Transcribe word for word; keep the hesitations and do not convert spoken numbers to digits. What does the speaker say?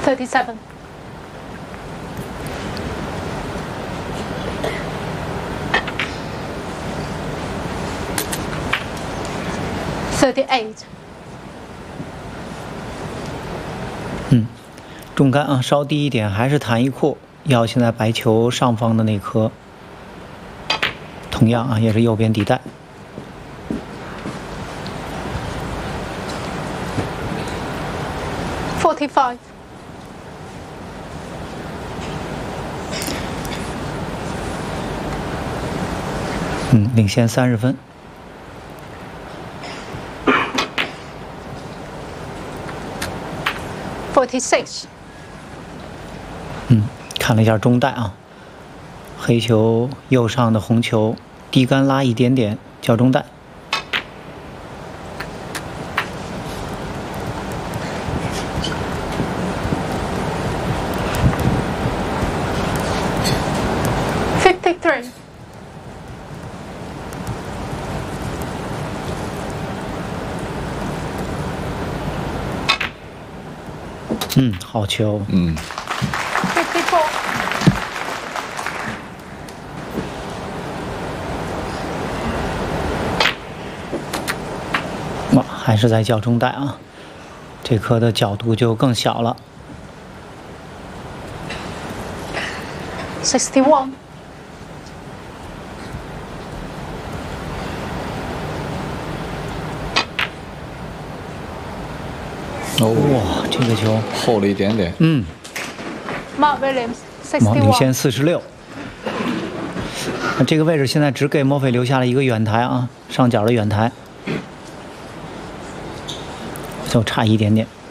thirty-seven. Thirty-eight. 嗯，中杆啊，稍低一点，还是弹一库，要现在白球上方的那颗。同样啊，也是右边底带。 Forty-five. 嗯，领先三十分。 Forty-six. 嗯，看了一下中带啊，黑球右上的红球低杆拉一点点，叫中带。 Fifty-three. 嗯，好球。 嗯。 Fifty-four. 哇，还是在叫中带啊，这颗的角度就更小了。 Sixty-one. 哦， 哇，这个球厚了一点点。 嗯， Mark Williams. 哇，领 Sixty-one. 先四十六。那这个位置现在只给莫菲留下了一个远台啊，上角的远台，就差一点点。